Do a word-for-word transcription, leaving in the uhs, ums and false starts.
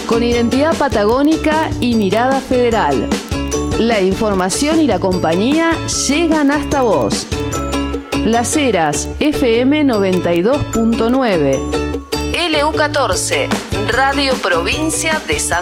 con identidad patagónica y mirada federal. La información y la compañía llegan hasta vos. Las Heras, F M noventa y dos punto nueve. L U catorce, Radio Provincia de San